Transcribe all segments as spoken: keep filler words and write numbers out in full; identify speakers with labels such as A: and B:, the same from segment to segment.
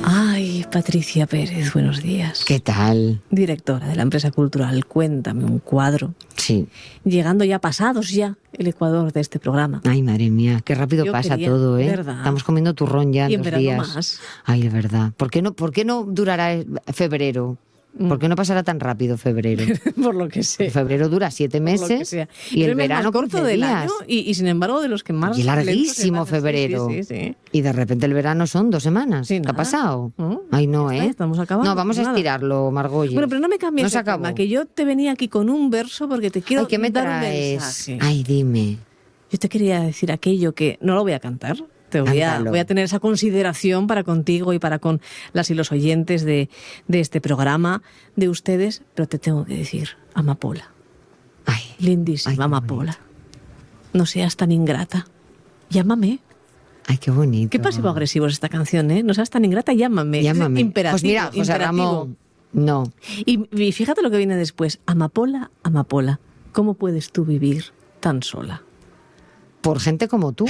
A: Ay, Patricia Pérez, buenos días.
B: ¿Qué tal?
A: Directora de la empresa cultural Cuéntame un cuadro.
B: Sí.
A: Llegando ya pasados ya el Ecuador de este programa.
B: Ay, madre mía, qué rápido
A: Yo
B: pasa
A: quería,
B: todo, ¿eh?
A: ¿verdad?
B: Estamos comiendo turrón ya en
A: Y en
B: dos
A: verano
B: días.
A: más.
B: Ay, de verdad. ¿Por qué no, por qué no durará febrero? ¿Por qué no pasará tan rápido febrero?
A: Por lo que sé.
B: Febrero dura siete
A: Por lo que
B: meses
A: sea.
B: y
A: Pero
B: el
A: mes
B: verano
A: más corto
B: quince
A: del
B: días.
A: año y, y sin embargo de los que más
B: Y
A: lentos se
B: larguísimo
A: pasan.
B: febrero.
A: Sí, sí, sí.
B: Y de repente el verano son dos semanas.
A: Sí,
B: ¿Qué ha
A: nada.
B: pasado?
A: ¿No?
B: Ay, no,
A: Ya está,
B: ¿eh?
A: estamos acabando.
B: No, vamos a
A: Nada.
B: estirarlo, Margolles.
A: Bueno, pero no me cambies
B: No
A: el
B: se acabó.
A: tema, que yo te venía aquí con un verso porque te quiero
B: Ay, ¿qué me
A: dar un
B: traes?
A: mensaje.
B: Ay, dime.
A: Yo te quería decir aquello que no lo voy a cantar. Te voy a,
B: Cántalo.
A: voy a tener esa consideración para contigo y para con las y los oyentes de, de este programa, de ustedes, pero te tengo que decir, amapola,
B: Ay,
A: lindísima
B: Ay, qué
A: amapola, no seas tan ingrata, llámame.
B: ay, qué bonito.
A: Qué pasivo-agresivo es esta canción, ¿eh? No seas tan ingrata, llámame.
B: Llámame.
A: Es imperativo,
B: Pues mira, José
A: imperativo.
B: Ramón, no.
A: Y, y fíjate lo que viene después, amapola, amapola, ¿cómo puedes tú vivir tan sola?
B: Por gente como tú.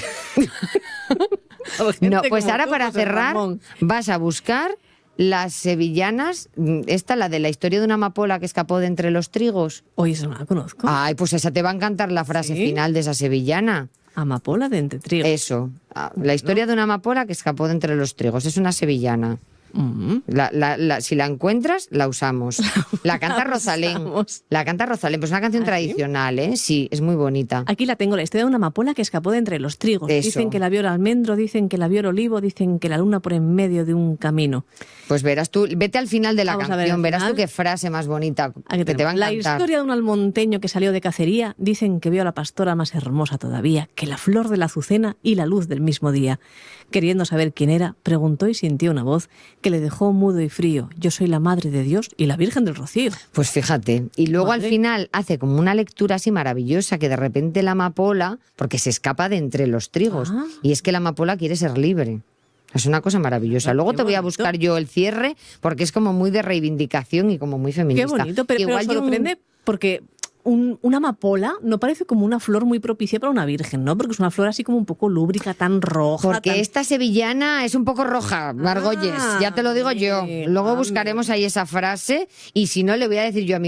B: No, pues ahora para cerrar vas a buscar las sevillanas, esta, la de la historia de una amapola que escapó de entre los trigos.
A: Oye, eso no la conozco.
B: Ay, pues esa te va a encantar la frase
A: ¿Sí?
B: final de esa sevillana.
A: Amapola de entre trigos.
B: Eso, ah, la historia de una amapola que escapó de entre los trigos. Es una sevillana.
A: Mm.
B: La, la, la, si la encuentras, la usamos. La canta
A: La
B: Rosalén.
A: usamos.
B: La canta Rosalén, pues es una canción
A: ¿Ah, sí?
B: tradicional, ¿eh? Sí, es muy bonita.
A: Aquí la tengo, la historia de una amapola que escapó de entre los trigos.
B: Eso.
A: Dicen que la vio el almendro, dicen que la vio el olivo, dicen que la luna por en medio de un camino.
B: Pues verás tú, vete al final de la
A: Vamos a ver
B: canción,
A: al
B: verás
A: final.
B: tú qué frase más bonita
A: Aquí
B: que te va a
A: tenemos. La
B: encantar.
A: historia de un almonteño que salió de cacería, dicen que vio a la pastora más hermosa todavía, que la flor de la azucena y la luz del mismo día. Queriendo saber quién era, preguntó y sintió una voz que le dejó mudo y frío. Yo soy la Madre de Dios y la Virgen del Rocío.
B: Pues fíjate, y luego
A: Madre.
B: al final hace como una lectura así maravillosa que de repente la amapola, porque se escapa de entre los trigos,
A: Ah.
B: y es que la amapola quiere ser libre. Es una cosa maravillosa.
A: Qué
B: Luego te voy a
A: bonito.
B: buscar yo el cierre, porque es como muy de reivindicación y como muy
A: Qué
B: feminista.
A: bonito, pero, pero
B: Igual yo un-
A: sorprende porque un- una amapola no parece como una flor muy propicia para una virgen, ¿no? Porque es una flor así como un poco lúbrica, tan roja.
B: Porque
A: tan-
B: esta sevillana es un poco roja, Margolles,
A: Ah,
B: ya te lo digo yo.
A: amigo,
B: Luego
A: amigo.
B: buscaremos ahí esa frase y si no le voy a decir yo a mi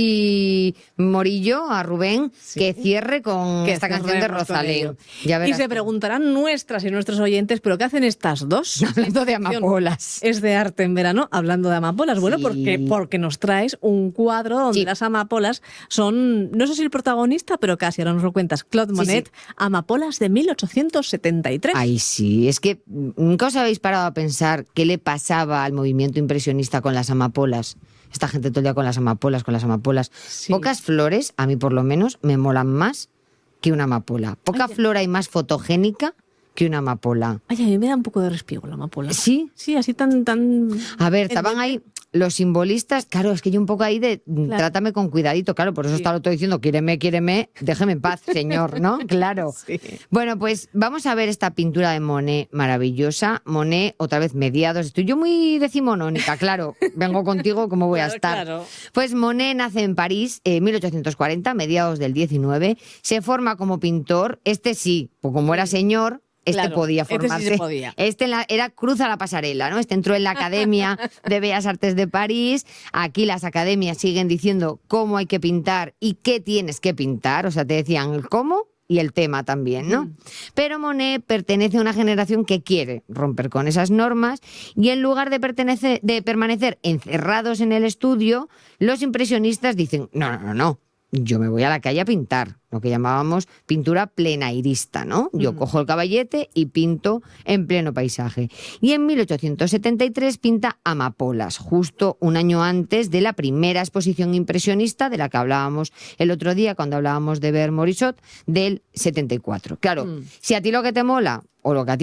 B: compi Morillo, a Rubén,
A: Sí.
B: que cierre con
A: que
B: esta canción de
A: cerremos con
B: Rosalén.
A: ello.
B: Ya
A: Y
B: verás
A: se
B: tú.
A: preguntarán nuestras y nuestros oyentes, ¿pero qué hacen estas dos?
B: Hablando de amapolas.
A: Es de arte en verano, hablando de amapolas. Bueno,
B: Sí.
A: porque, porque nos traes un cuadro donde
B: Sí.
A: las amapolas son, no sé si el protagonista, pero casi, ahora nos lo cuentas, Claude
B: Sí,
A: Monet,
B: sí.
A: Amapolas de mil ochocientos setenta y tres.
B: Ay, sí, es que nunca os habéis parado a pensar qué le pasaba al movimiento impresionista con las amapolas. Esta gente todo el día con las amapolas, con las amapolas.
A: Sí.
B: Pocas flores, a mí por lo menos, me molan más que una amapola. Poca
A: Ay, ya.
B: flora y más fotogénica que una amapola.
A: Ay, a mí me da un poco de respiego la amapola.
B: ¿Sí?
A: Sí, así tan, tan...
B: A ver,
A: Es
B: estaban
A: de-
B: ahí los simbolistas. Claro, es que yo un poco ahí de
A: Claro.
B: trátame con cuidadito. Claro, por eso
A: Sí.
B: estaba todo diciendo, quiéreme, quiéreme, déjeme en paz, señor, ¿no? Claro.
A: Sí.
B: Bueno, pues vamos a ver esta pintura de Monet maravillosa. Monet, otra vez mediados. Estoy yo muy decimonónica, claro. Vengo contigo, ¿cómo voy a
A: Claro,
B: estar?
A: claro.
B: Pues Monet nace en París en mil ochocientos cuarenta, mediados del diecinueve. Se forma como pintor. Este sí, pues como era señor, este
A: Claro,
B: podía
A: este sí se
B: formarse.
A: podía.
B: Este en la- era cruza la pasarela, ¿no? Este entró en la Academia de Bellas Artes de París. Aquí las academias siguen diciendo cómo hay que pintar y qué tienes que pintar. O sea, te decían el cómo y el tema también, ¿no?
A: Mm.
B: Pero Monet pertenece a una generación que quiere romper con esas normas y en lugar de, pertenecer, de permanecer encerrados en el estudio, los impresionistas dicen, no, no, no, no. Yo me voy a la calle a pintar, lo que llamábamos pintura plenairista, ¿no? Yo
A: Mm.
B: cojo el caballete y pinto en pleno paisaje. Y en mil ochocientos setenta y tres pinta Amapolas, justo un año antes de la primera exposición impresionista de la que hablábamos el otro día cuando hablábamos de Ver Morisot del setenta y cuatro. Claro,
A: Mm.
B: si a ti lo que te mola o lo que a ti